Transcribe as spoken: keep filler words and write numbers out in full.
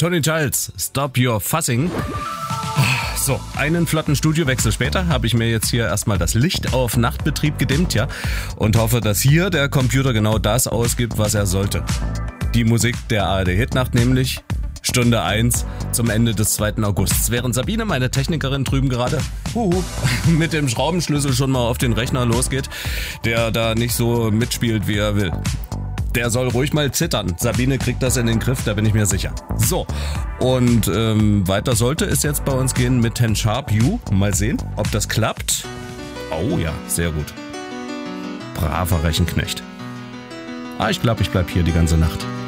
Tony Giles, Stop Your Fussing. So, einen flotten Studiowechsel später habe ich mir jetzt hier erstmal das Licht auf Nachtbetrieb gedimmt, ja, und hoffe, dass hier der Computer genau das ausgibt, was er sollte. Die Musik der A R D-Hitnacht nämlich, Stunde eins zum Ende des zweiten August. Während Sabine, meine Technikerin drüben gerade, huhu, mit dem Schraubenschlüssel schon mal auf den Rechner losgeht, der da nicht so mitspielt, wie er will. Der soll ruhig mal zittern. Sabine kriegt das in den Griff, da bin ich mir sicher. So, und ähm, weiter sollte es jetzt bei uns gehen mit Ten Sharp You. Mal sehen, ob das klappt. Oh ja, sehr gut. Braver Rechenknecht. Ah, ich glaube, ich bleib hier die ganze Nacht.